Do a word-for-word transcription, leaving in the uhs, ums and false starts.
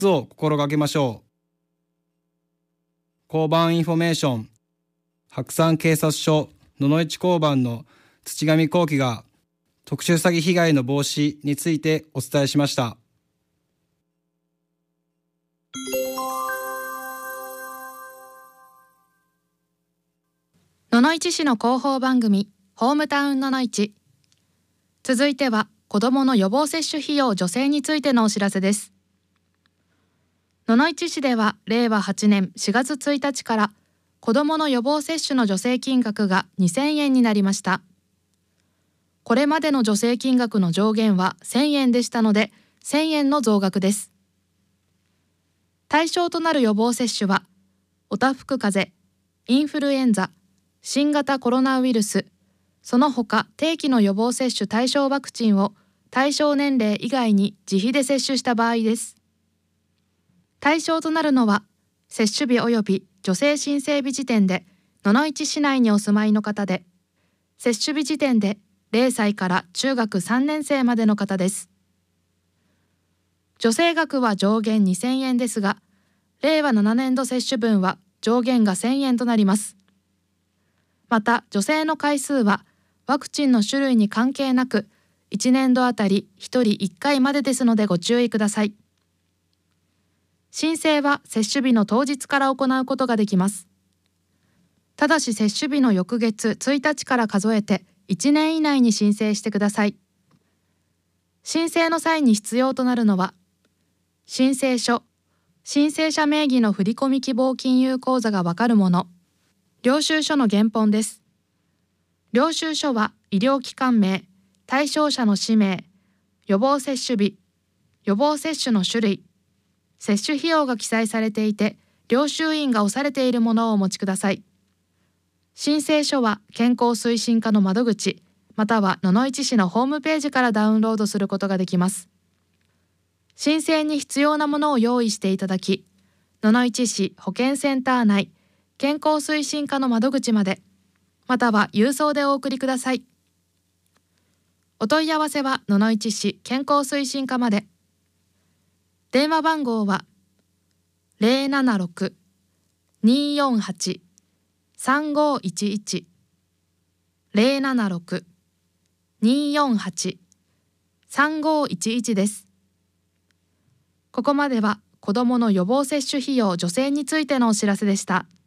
を心がけましょう。交番インフォメーション、白山警察署野々市交番の土上幸喜が特殊詐欺被害の防止についてお伝えしました。 野々市市の広報番組ホームタウン野々市。続いては子どもの予防接種費用助成についてのお知らせです。野々市市ではれいわはちねんしがつついたちから子どもの予防接種の助成金額がにせんえんになりました。これまでの助成金額の上限はせんえんでしたのでせんえんの増額です。対象となる予防接種はおたふく風邪、インフルエンザ、新型コロナウイルス、その他定期の予防接種対象ワクチンを対象年齢以外に自費で接種した場合です。対象となるのは接種日及び助成申請日時点で野々市市内にお住まいの方で、接種日時点でれいさいから中学さんねんせいまでの方です。助成額は上限にせんえんですが、れいわななねんど接種分は上限がせんえんとなります。また助成の回数はワクチンの種類に関係なくいちねんどあたりひとりいっかいまでですのでご注意ください。申請は接種日の当日から行うことができます。ただし接種日の翌月ついたちから数えていちねん以内に申請してください。申請の際に必要となるのは申請書、申請者名義の振込希望金融口座がわかるもの、領収書の原本です。領収書は医療機関名、対象者の氏名、予防接種日、予防接種の種類、接種費用が記載されていて、領収印が押されているものをお持ちください。申請書は健康推進課の窓口、または野々市市のホームページからダウンロードすることができます。申請に必要なものを用意していただき、野々市市保健センター内健康推進課の窓口まで、または郵送でお送りください。お問い合わせは野々市市健康推進課まで。電話番号は ゼロななろく にーよんはち さんごいちいち ゼロななろく にーよんはち さんごいちいちです。ここまでは子どもの予防接種費用助成についてのお知らせでした。